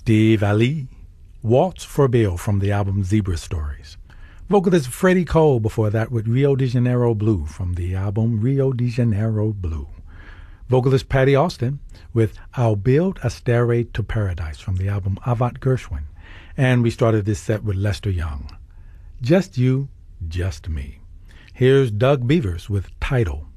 Steve Ali, Waltz for Bill from the album Zebra Stories. Vocalist Freddie Cole before that with Rio de Janeiro Blue from the album Rio de Janeiro Blue. Vocalist Patty Austin with I'll Build a Stairway to Paradise from the album Avant Gershwin. And we started this set with Lester Young. Just You, Just Me. Here's Doug Beavers with Title.